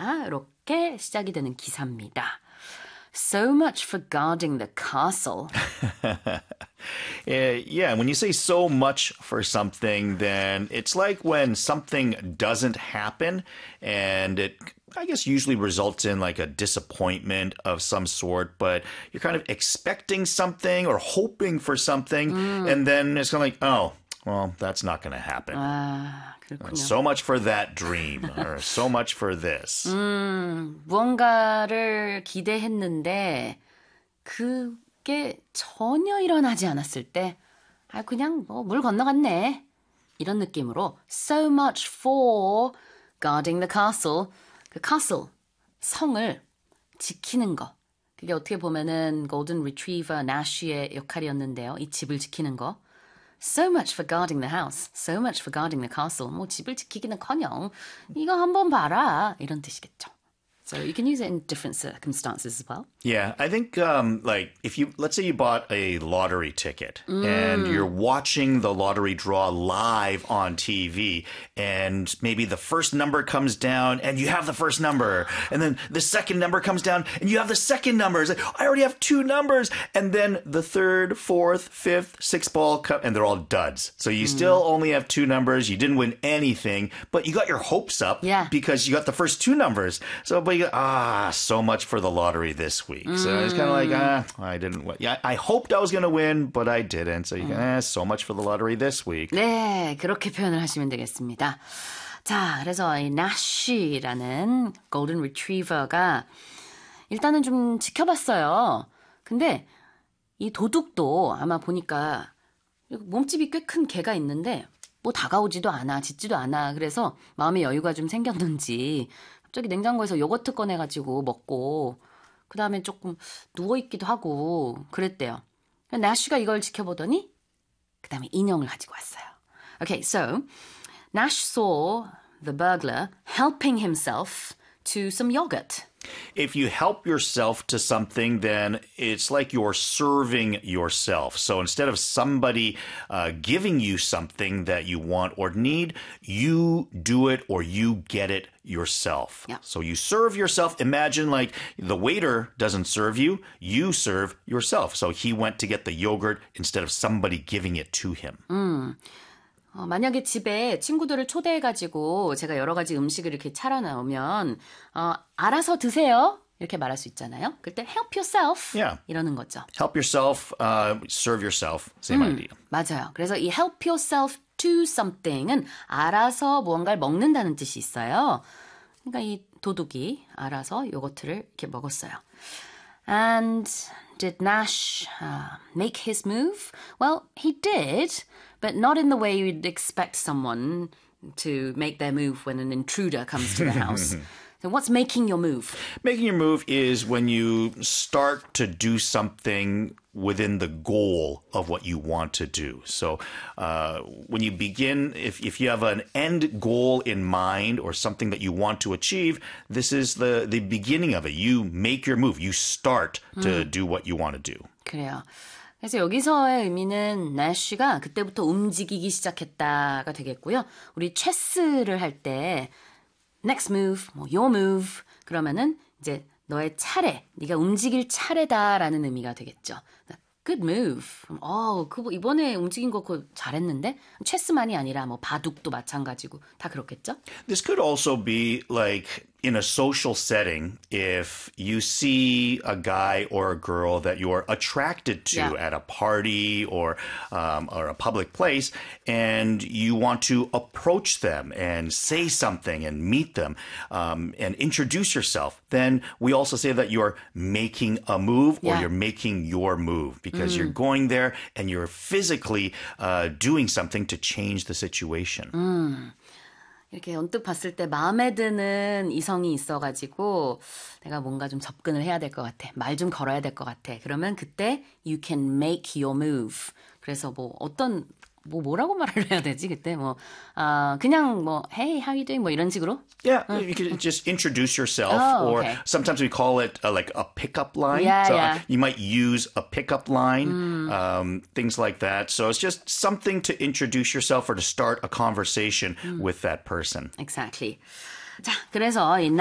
자, 이렇게 시작이 되는 기사입니다. So much for guarding the castle. Yeah, when you say so much for something, then it's like when something doesn't happen and it, I guess, usually results in like a disappointment of some sort, but you're kind of expecting something or hoping for something, and then it's kind of like, oh, well, that's not going to happen. 아, 그렇군요. So much for that dream, or so much for this. 무언가를 기대했는데 그게 전혀 일어나지 않았을 때 그냥 뭐 물 건너갔네. 이런 느낌으로 so much for guarding the castle. 그 castle, 성을 지키는 거. 그게 어떻게 보면은 golden retriever Nash의 역할이었는데요. 이 집을 지키는 거. So much for guarding the house. So much for guarding the castle. 뭐 집을 지키기는커녕 이거 한번 봐라. 이런 뜻이겠죠. So you can use it in different circumstances as well. Yeah, I think like if you, let's say you bought a lottery ticket and you're watching the lottery draw live on TV and maybe the first number comes down and you have the first number and then the second number comes down and you have the second number. It's like, I already have two numbers. And then the third, fourth, fifth, sixth ball come and they're all duds. So you still only have two numbers. You didn't win anything, but you got your hopes up because you got the first two numbers. So, but you got, so much for the lottery this week. So it's kind of like, I didn't win. Yeah, I hoped I was going to win, but I didn't. So you can, so much for the lottery this week. 네, 그렇게 표현을 하시면 되겠습니다. 자, 그래서 이 나쉬라는 golden retriever가 일단은 좀 지켜봤어요. 근데 이 도둑도 아마 보니까 몸집이 꽤 큰 개가 있는데 뭐 다가오지도 않아, 짖지도 않아. 그래서 마음의 여유가 좀 생겼는지 갑자기 냉장고에서 요거트 꺼내가지고 먹고 그 다음에 조금 누워있기도 하고 그랬대요. 나쉬가 이걸 지켜보더니 그 다음에 인형을 가지고 왔어요. Okay, so Nash saw the burglar helping himself to some yogurt. If you help yourself to something, then it's like you're serving yourself. So instead of somebody giving you something that you want or need, you do it or you get it yourself. Yeah. So you serve yourself. Imagine like the waiter doesn't serve you, you serve yourself. So he went to get the yogurt instead of somebody giving it to him. 만약에 집에 친구들을 초대해가지고 제가 여러 가지 음식을 이렇게 차려놓으면 알아서 드세요. 이렇게 말할 수 있잖아요. 그때 help yourself 이러는 거죠. Help yourself, serve yourself. Same idea. 맞아요. 그래서 이 help yourself to something은 알아서 무언가를 먹는다는 뜻이 있어요. 그러니까 이 도둑이 알아서 요거트를 이렇게 먹었어요. And did Nash make his move? Well, he did, but not in the way you'd expect someone to make their move when an intruder comes to the house. So what's making your move? Making your move is when you start to do something within the goal of what you want to do. So when you begin, if you have an end goal in mind or something that you want to achieve, this is the beginning of it. You make your move. You start to do what you want to do. 그래요. 그래서 여기서의 의미는 나쉬가 그때부터 움직이기 시작했다가 되겠고요. 우리 체스를 할 때 next move, 뭐 your move 그러면은 이제 너의 차례, 네가 움직일 차례다라는 의미가 되겠죠. Good move. 그거 이번에 움직인 거 그거 잘했는데? 체스만이 아니라 뭐 바둑도 마찬가지고 다 그렇겠죠? This could also be like in a social setting if you see a guy or a girl that you're attracted to at a party or a public place and you want to approach them and say something and meet them and introduce yourself, then we also say that you're making a move or you're making your move because you're going there and you're physically doing something to change the situation. 이렇게 언뜻 봤을 때 마음에 드는 이성이 있어가지고 내가 뭔가 좀 접근을 해야 될 것 같아. 말 좀 걸어야 될 것 같아. 그러면 그때 you can make your move. 그래서 뭐 어떤 뭐라고 말을 해야 되지 그때 그냥 hey how you doing 뭐 이런 식으로 Yeah, you can just introduce yourself or sometimes we call it like a pickup line. You might use a pickup line, things like that. So it's just something to introduce yourself or to start a conversation with that person. Exactly. 자, 그래서 이